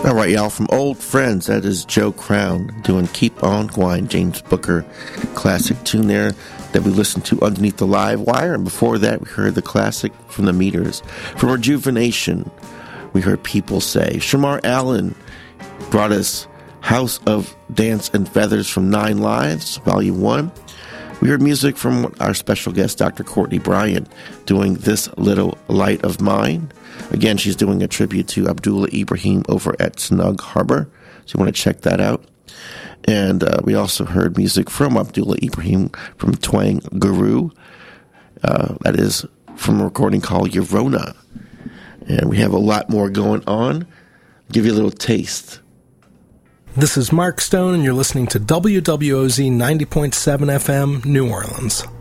All right, y'all, from old friends, that is Joe Crown doing Keep On Gwine, James Booker classic tune there that we listened to underneath the live wire. And before that, we heard the classic from the Meters. From Rejuvenation, we heard People Say. Shamar Allen brought us House of Dance and Feathers from Nine Lives, Volume 1. We heard music from our special guest, Dr. Courtney Bryant, doing This Little Light of Mine. Again, she's doing a tribute to Abdullah Ibrahim over at Snug Harbor, so you want to check that out. And we also heard music from Abdullah Ibrahim from Twang Guru. That is from a recording called Yorona. And we have a lot more going on. I'll give you a little taste. This is Mark Stone, and you're listening to WWOZ 90.7 FM, New Orleans.